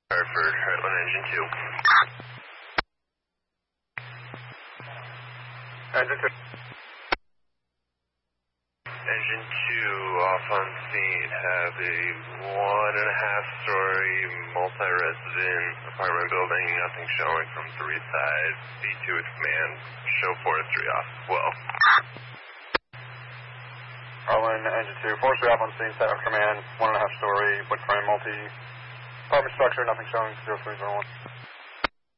Hartford, Heartland Engine 2. Engine 2. Engine 2 off on scene, have a 1.5-story multi-resident apartment building, nothing showing from 3 sides. C2 at command, show 4-3 off as well. Heartland Engine 2, 4-3 off on scene, set of command, 1.5-story wood frame multi-apartment structure, nothing showing, 0301.